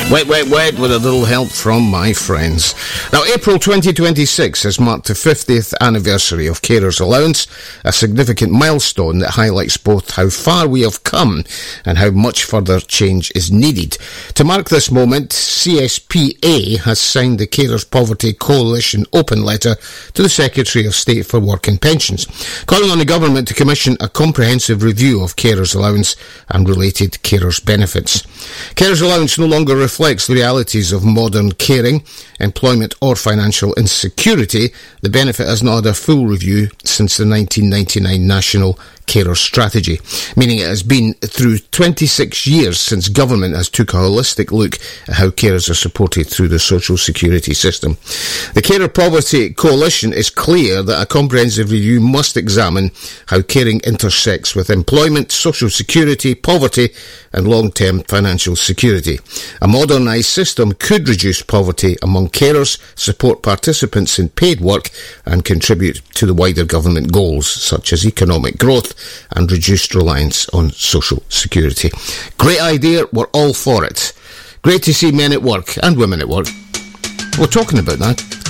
Wet, wet, wet with a little help from my friends. Now, April 2026 has marked the 50th anniversary of Carers Allowance, a significant milestone that highlights both how far we have come and how much further change is needed. To mark this moment, CSPA has signed the Carers Poverty Coalition open letter to the Secretary of State for Work and Pensions, calling on the government to commission a comprehensive review of Carers Allowance and related carers benefits. Carers Allowance no longer reflects the realities of modern caring, employment or financial insecurity. The benefit has not had a full review since the 1999 National Carer Strategy, meaning it has been through 26 years since government has took a holistic look at how carers are supported through the social security system. The Carer Poverty Coalition is clear that a comprehensive review must examine how caring intersects with employment, social security, poverty and long-term financial security. A modernised system could reduce poverty among carers, support participants in paid work and contribute to the wider government goals such as economic growth and reduced reliance on social security. Great idea, we're all for it. Great to see men at work and women at work. We're talking about that.